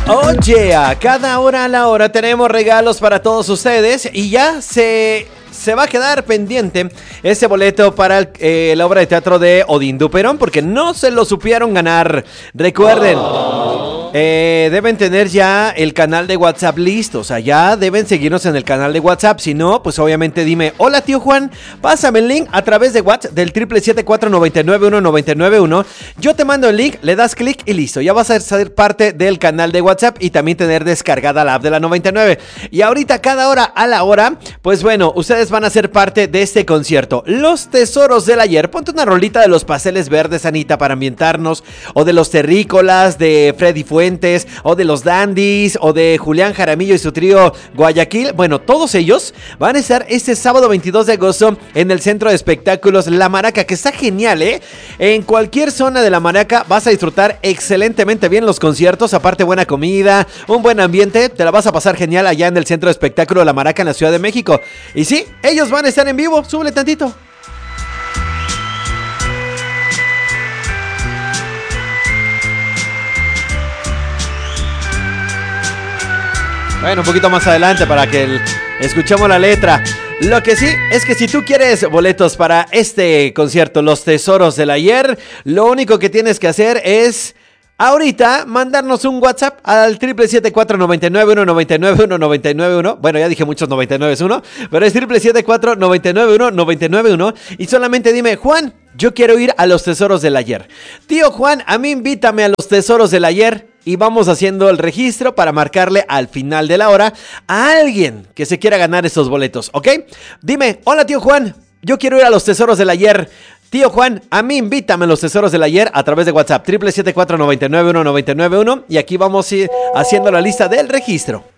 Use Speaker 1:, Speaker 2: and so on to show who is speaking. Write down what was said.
Speaker 1: Oye, a cada hora a la hora tenemos regalos para todos ustedes y ya se va a quedar pendiente ese boleto para la obra de teatro de Odín Duperón porque no se lo supieron ganar. Recuerden, deben tener ya el canal de WhatsApp listo, o sea, ya deben seguirnos en el canal de WhatsApp. Si no, pues obviamente dime, hola tío Juan, pásame el link a través de WhatsApp del 777-499-1991. Yo te mando el link, le das clic y listo, ya vas a ser parte del canal de WhatsApp y también tener descargada la app de la 99. Y ahorita cada hora a la hora, pues bueno, ustedes van a ser parte de este concierto. Los tesoros del ayer, ponte una rolita de los pasteles verdes, Anita, para ambientarnos, o de los terrícolas de Freddy Fuentes, o de los Dandies, o de Julián Jaramillo y su trío Guayaquil. Bueno, todos ellos van a estar este sábado 22 de agosto en el Centro de Espectáculos La Maraca, que está genial, ¿eh? En cualquier zona de La Maraca vas a disfrutar excelentemente bien los conciertos, aparte buena comida, un buen ambiente, te la vas a pasar genial allá en el Centro de Espectáculos La Maraca en la Ciudad de México. Y sí, ellos van a estar en vivo, súbele tantito. Bueno, un poquito más adelante para que escuchemos la letra. Lo que sí es que si tú quieres boletos para este concierto, Los Tesoros del Ayer, lo único que tienes que hacer es ahorita mandarnos un WhatsApp al 777-499-1991. Bueno, ya dije muchos 99 pero es 777-499-1991 y solamente dime, Juan, yo quiero ir a Los Tesoros del Ayer. Tío Juan, a mí invítame a Los Tesoros del Ayer. Y vamos haciendo el registro para marcarle al final de la hora a alguien que se quiera ganar estos boletos, ¿ok? Dime, hola tío Juan, yo quiero ir a Los Tesoros del Ayer. Tío Juan, a mí invítame a Los Tesoros del Ayer a través de WhatsApp, 777-499-1991. Y aquí vamos a ir haciendo la lista del registro.